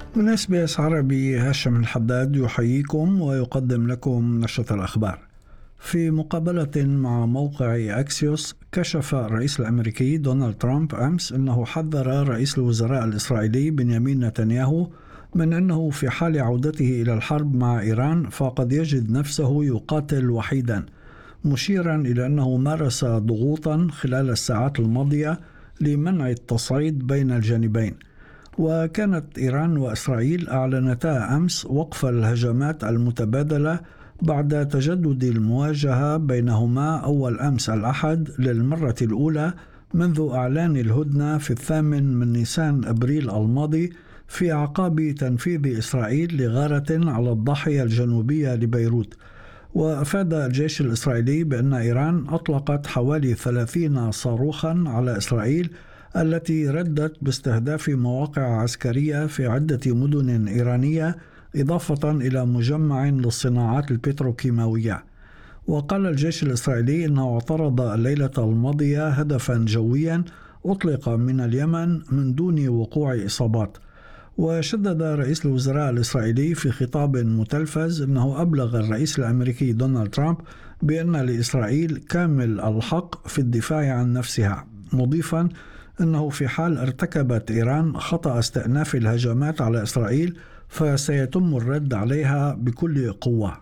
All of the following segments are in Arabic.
من SBS عربي هاشم الحداد يحييكم ويقدم لكم نشرة الأخبار. في مقابلة مع موقع أكسيوس، كشف الرئيس الأمريكي دونالد ترامب أمس أنه حذر رئيس الوزراء الإسرائيلي بنيامين نتنياهو من أنه في حال عودته إلى الحرب مع إيران فقد يجد نفسه يقاتل وحيدا، مشيرا إلى أنه مارس ضغوطا خلال الساعات الماضية لمنع التصعيد بين الجانبين. وكانت إيران وإسرائيل أعلنتا أمس وقف الهجمات المتبادلة بعد تجدد المواجهة بينهما أول أمس الأحد للمرة الأولى منذ إعلان الهدنة في 8 نيسان أبريل الماضي، في أعقاب تنفيذ إسرائيل لغارة على الضاحية الجنوبية لبيروت. وأفاد الجيش الإسرائيلي بأن إيران أطلقت حوالي 30 صاروخا على إسرائيل التي ردت باستهداف مواقع عسكرية في عدة مدن إيرانية، إضافة إلى مجمع للصناعات البتروكيماوية. وقال الجيش الإسرائيلي إنه اعترض الليلة الماضية هدفا جويا أطلق من اليمن من دون وقوع إصابات. وشدد رئيس الوزراء الإسرائيلي في خطاب متلفز أنه أبلغ الرئيس الأمريكي دونالد ترامب بأن لإسرائيل كامل الحق في الدفاع عن نفسها، مضيفا أنه في حال ارتكبت إيران خطأ استئناف الهجمات على إسرائيل فسيتم الرد عليها بكل قوة.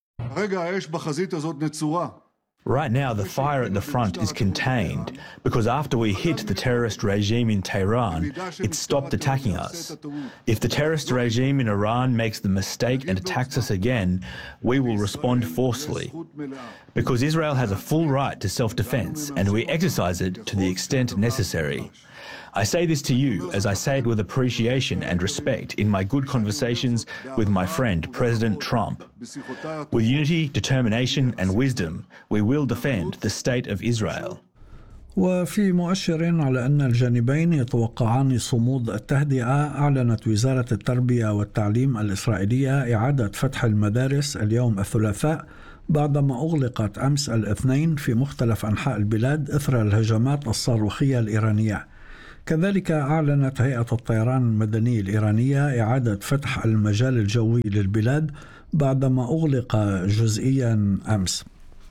Right now, the fire at the front is contained because after we hit the terrorist regime in Tehran, it stopped attacking us. If the terrorist regime in Iran makes the mistake and attacks us again, we will respond forcefully. Because Israel has a full right to self-defense and we exercise it to the extent necessary. I say this to you as I say it with appreciation and respect in my good conversations with my friend President Trump. With unity, determination and wisdom, we will defend the state of Israel. وفي مؤشر على أن الجانبين يتوقعان صمود التهدئة، أعلنت وزارة التربية والتعليم الإسرائيلية إعادة فتح المدارس اليوم الثلاثاء بعدما أغلقت أمس الاثنين في مختلف أنحاء البلاد إثر الهجمات الصاروخية الإيرانية. كذلك أعلنت هيئة الطيران المدني الإيرانية إعادة فتح المجال الجوي للبلاد بعدما أغلق جزئيا أمس.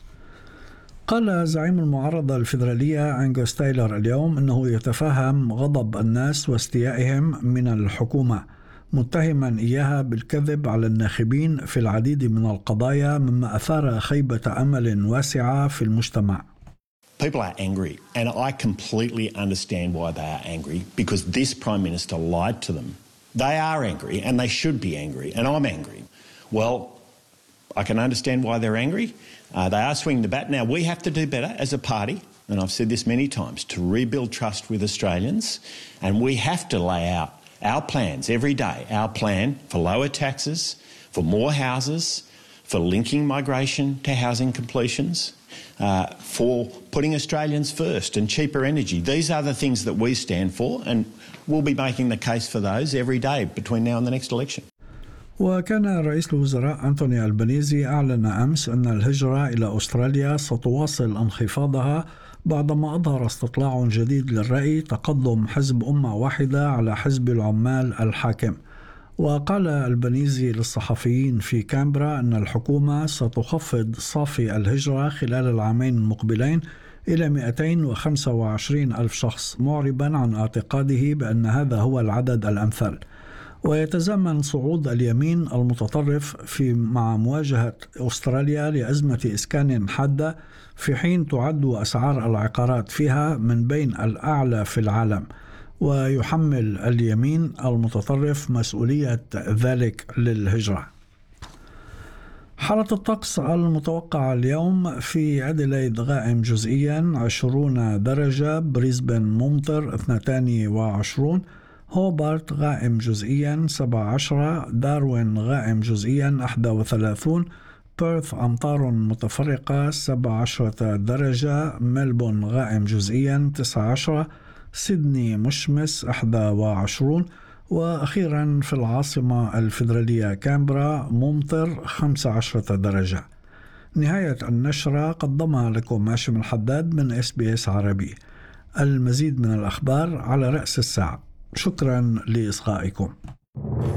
قال زعيم المعارضة الفيدرالية أنغوس تايلر اليوم أنه يتفهم غضب الناس واستيائهم من الحكومة، متهما إياها بالكذب على الناخبين في العديد من القضايا، مما أثار خيبة أمل واسعة في المجتمع. People are angry, and I completely understand why they are angry, because this Prime Minister lied to them. They are angry, and they should be angry, and I'm angry. Well, I can understand why they're angry. They are swinging the bat. Now, we have to do better as a party, and I've said this many times, to rebuild trust with Australians, and we have to lay out our plans every day, our plan for lower taxes, for more houses, for linking migration to housing completions, for putting Australians first and cheaper energy. These are the things that we stand for, and we'll be making the case for those every day between now and the next election. وكان رئيس الوزراء أنتوني ألبانيزي أعلن أمس أن الهجرة إلى أستراليا ستواصل انخفاضها بعدما أظهر استطلاع جديد للرأي تقدم حزب أمة واحدة على حزب العمال الحاكم. وقال ألبانيزي للصحفيين في كامبرا أن الحكومة ستخفض صافي الهجرة خلال العامين المقبلين إلى 225 ألف شخص، معربا عن اعتقاده بأن هذا هو العدد الأمثل. ويتزامن صعود اليمين المتطرف مع مواجهة أستراليا لأزمة إسكان حادة، في حين تعد أسعار العقارات فيها من بين الأعلى في العالم، ويحمل اليمين المتطرف مسؤولية ذلك للهجرة. حالة الطقس المتوقعة اليوم: في أديلايد غائم جزئيا 20 درجة، بريسبن ممطر 22، هوبارت غائم جزئيا 17، داروين غائم جزئيا 31، بيرث أمطار متفرقة 17 درجة، ملبون غائم جزئيا 19، سيدني مشمس 21، وأخيرا في العاصمة الفيدرالية كامبرا ممطر 15 درجة. نهاية النشرة قدمها لكم هاشم الحداد من SBS عربي. المزيد من الأخبار على رأس الساعة. شكرا لإصغائكم.